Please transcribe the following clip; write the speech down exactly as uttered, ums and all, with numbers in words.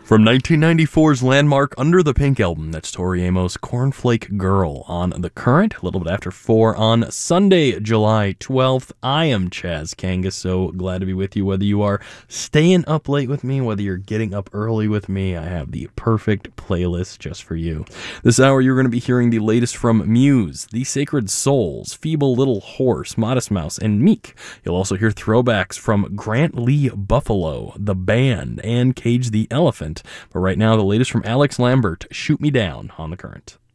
From nineteen ninety-four's landmark Under the Pink album, that's Tori Amos' Cornflake Girl on The Current, a little bit after four on Sunday, July twelfth. I am Chaz Kangas, so glad to be with you. Whether you are staying up late with me, whether you're getting up early with me, I have the perfect playlist just for you. This hour, you're going to be hearing the latest from Muse, The Sacred Souls, Feeble Little Horse, Modest Mouse, and Meek. You'll also hear throwbacks from Grant Lee Buffalo, The Band, and Cage the Elephant. But right now, the latest from Alex Lambert, Shoot Me Down on The Current.